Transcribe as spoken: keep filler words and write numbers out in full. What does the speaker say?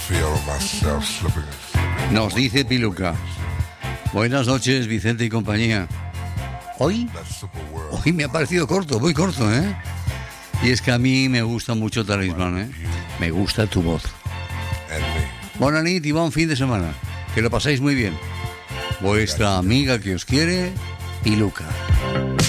Nos dice Piluca. Buenas noches, Vicente y compañía. Hoy, hoy me ha parecido corto, muy corto, ¿eh? Y es que a mí me gusta mucho Talismán, ¿eh? Me gusta tu voz. Buena nit y buen fin de semana. Que lo paséis muy bien. Vuestra amiga que os quiere, Piluca.